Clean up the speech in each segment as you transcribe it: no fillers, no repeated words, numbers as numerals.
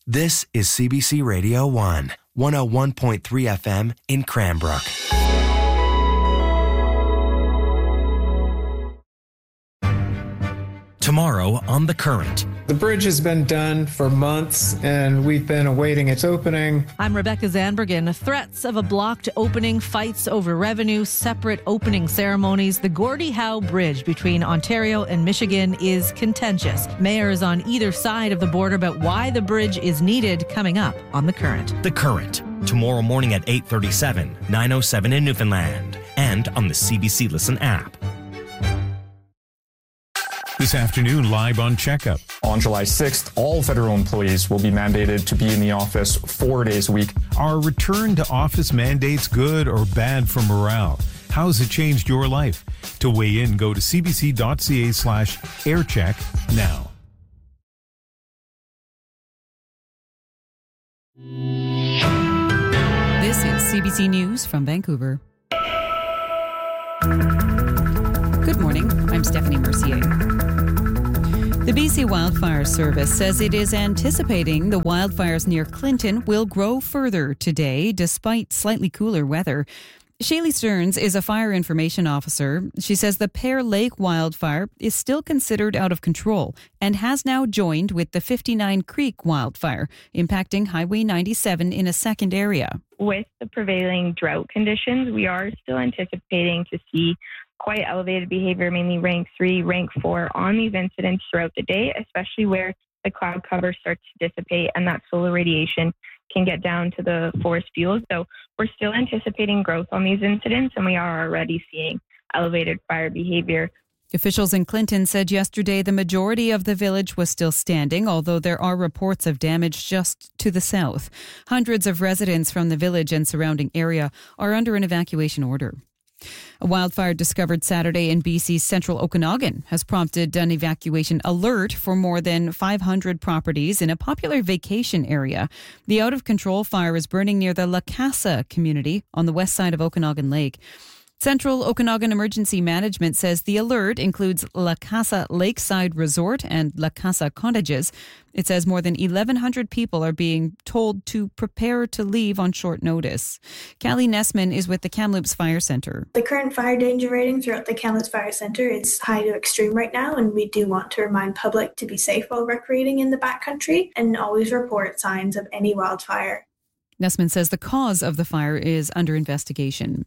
This is CBC Radio 1, 101.3 FM in Cranbrook. Tomorrow on The Current. The bridge has been done for months, and we've been awaiting its opening. I'm Rebecca Zandbergen. Threats of a blocked opening, fights over revenue, separate opening ceremonies. The Gordie Howe Bridge between Ontario and Michigan is contentious. Mayors on either side of the border about why the bridge is needed, coming up on The Current. The Current, tomorrow morning at 8:37, 9:07 in Newfoundland, and on the CBC Listen app. This afternoon, live on Checkup. On July 6th, all federal employees will be mandated to be in the office 4 days a week. Are return to office mandates good or bad for morale? How has it changed your life? To weigh in, go to cbc.ca/aircheck now. This is CBC News from Vancouver. Good morning, I'm Stephanie Mercier. The BC Wildfire Service says it is anticipating the wildfires near Clinton will grow further today, despite slightly cooler weather. Shaylee Stearns is a fire information officer. She says the Pear Lake wildfire is still considered out of control and has now joined with the 59 Creek wildfire, impacting Highway 97 in a second area. With the prevailing drought conditions, we are still anticipating to see quite elevated behavior, mainly rank 3, rank 4 on these incidents throughout the day, especially where the cloud cover starts to dissipate and that solar radiation can get down to the forest fuels. So we're still anticipating growth on these incidents, and we are already seeing elevated fire behavior. Officials in Clinton said yesterday the majority of the village was still standing, although there are reports of damage just to the south. Hundreds of residents from the village and surrounding area are under an evacuation order. A wildfire discovered Saturday in BC's central Okanagan has prompted an evacuation alert for more than 500 properties in a popular vacation area. The out-of-control fire is burning near the La Casa community on the west side of Okanagan Lake. Central Okanagan Emergency Management says the alert includes La Casa Lakeside Resort and La Casa Cottages. It says more than 1,100 people are being told to prepare to leave on short notice. Callie Nessman is with the Kamloops Fire Centre. The current fire danger rating throughout the Kamloops Fire Centre is high to extreme right now, and we do want to remind public to be safe while recreating in the backcountry and always report signs of any wildfire. Nessman says the cause of the fire is under investigation.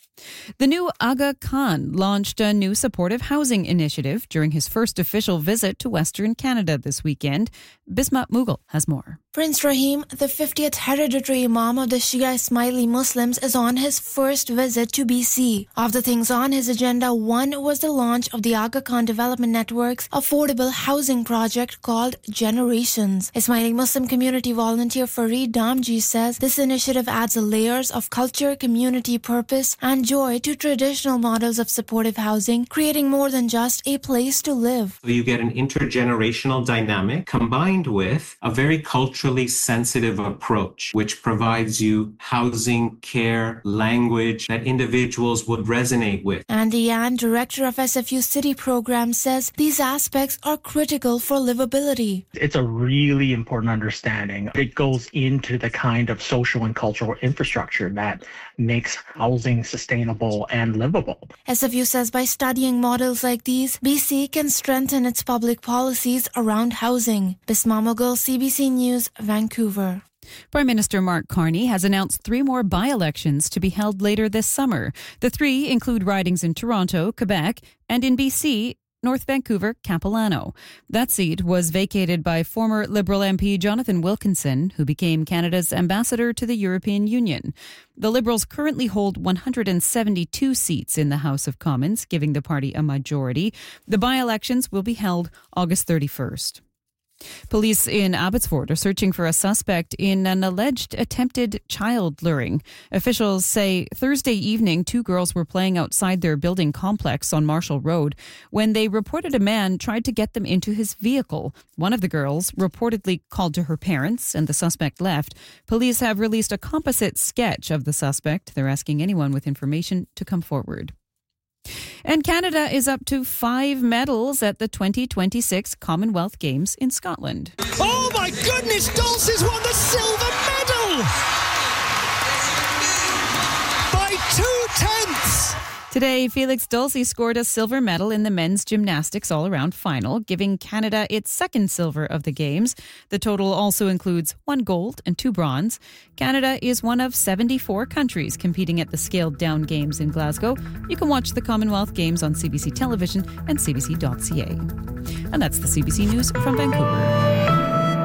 The new Aga Khan launched a new supportive housing initiative during his first official visit to Western Canada this weekend. Bismat Mughal has more. Prince Rahim, the 50th hereditary Imam of the Shia Ismaili Muslims, is on his first visit to BC. Of the things on his agenda, one was the launch of the Aga Khan Development Network's affordable housing project called Generations. Ismaili Muslim community volunteer Fareed Damji says this initiative adds layers of culture, community purpose, and joy to traditional models of supportive housing, creating more than just a place to live. You get an intergenerational dynamic combined with a very culturally sensitive approach, which provides you housing, care, language that individuals would resonate with. Andy Yan, director of SFU City Program, says these aspects are critical for livability. It's a really important understanding. It goes into the kind of social and cultural infrastructure that makes housing sustainable and livable. SFU says by studying models like these, BC can strengthen its public policies around housing. Bismat Mughal, CBC News, Vancouver. Prime Minister Mark Carney has announced 3 more by-elections to be held later this summer. The 3 include ridings in Toronto, Quebec, and in BC, North Vancouver, Capilano. That seat was vacated by former Liberal MP Jonathan Wilkinson, who became Canada's ambassador to the European Union. The Liberals currently hold 172 seats in the House of Commons, giving the party a majority. The by-elections will be held August 31st. Police in Abbotsford are searching for a suspect in an alleged attempted child luring. Officials say Thursday evening 2 girls were playing outside their building complex on Marshall Road when they reported a man tried to get them into his vehicle. One of the girls reportedly called to her parents and the suspect left. Police have released a composite sketch of the suspect. They're asking anyone with information to come forward. And Canada is up to 5 medals at the 2026 Commonwealth Games in Scotland. Oh my goodness, Dulce's won the silver medal! By 2/10! Today, Felix Dulce scored a silver medal in the men's gymnastics all-around final, giving Canada its second silver of the Games. The total also includes 1 gold and 2 bronze. Canada is one of 74 countries competing at the scaled-down Games in Glasgow. You can watch the Commonwealth Games on CBC Television and cbc.ca. And that's the CBC News from Vancouver.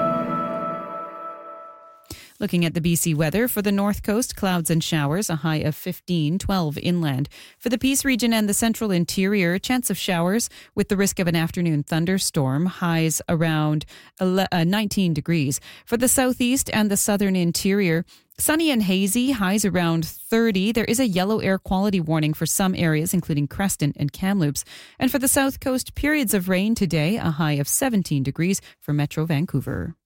Looking at the BC weather, for the North Coast, clouds and showers, a high of 15, 12 inland. For the Peace region and the central interior, chance of showers with the risk of an afternoon thunderstorm, highs around 19 degrees. For the southeast and the southern interior, sunny and hazy, highs around 30. There is a yellow air quality warning for some areas, including Creston and Kamloops. And for the south coast, periods of rain today, a high of 17 degrees for Metro Vancouver.